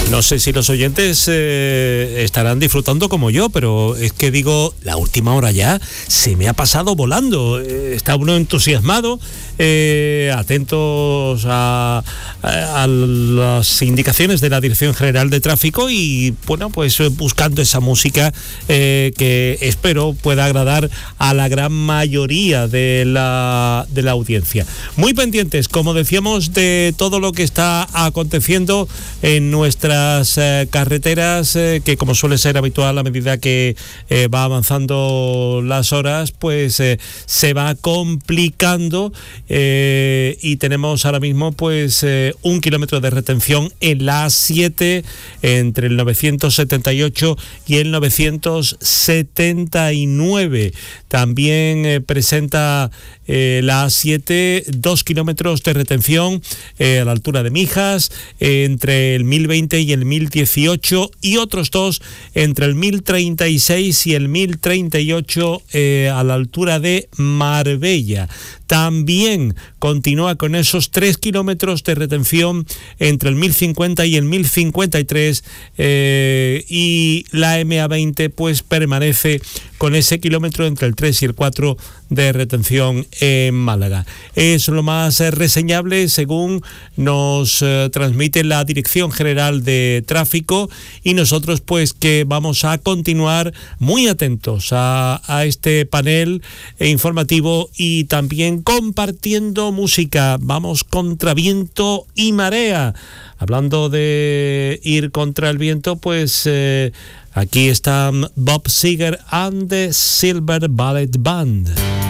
No sé si los oyentes estarán disfrutando como yo, pero es que digo, la última hora ya se me ha pasado volando. Está uno entusiasmado, atentos a las indicaciones de la Dirección General de Tráfico y, bueno, pues buscando esa música que espero pueda agradar a la gran mayoría de la audiencia. Muy pendientes, como decíamos, de todo lo que está aconteciendo en nuestras carreteras, que como suele ser habitual a medida que va avanzando las horas, pues se va complicando y tenemos ahora mismo pues 1 kilómetro de retención en la A7 entre el 978 y el 979. También presenta la A7 2 kilómetros de retención a la altura de Mijas, entre el 1020 y el 1018, y otros 2 entre el 1036 y el 1038 a la altura de Marbella. También continúa con esos 3 kilómetros de retención entre el 1050 y el 1053 y la MA20 pues permanece con ese kilómetro entre el 3 y el 4 de retención en Málaga. Es lo más reseñable según nos transmite la Dirección General de Tráfico, y nosotros pues que vamos a continuar muy atentos a este panel informativo y también compartiendo música. Vamos contra viento y marea. Hablando de ir contra el viento, pues aquí están Bob Seger and the Silver Ballet Band.